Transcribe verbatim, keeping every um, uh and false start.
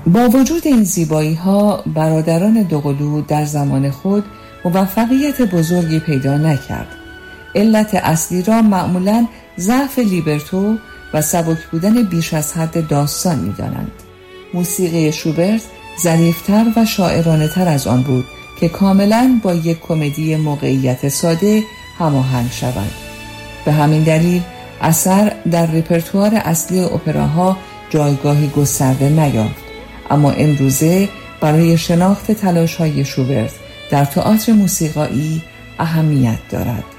با وجود این زیبایی ها برادران دوقلو در زمان خود موفقیت بزرگی پیدا نکرد. علت اصلی را معمولاً ضعف لیبرتو و سبک بودن بیش از حد داستان می دانند. موسیقی شوبرت ظریف‌تر و شاعرانه تر از آن بود که کاملاً با یک کمدی موقعیت ساده هماهنگ شود. به همین دلیل اثر در رپرتوار اصلی اپراها جایگاهی گسترده نیافت، اما امروزه برای شناخت تلاش‌های شوبرت در تئاتر موسیقایی اهمیت دارد.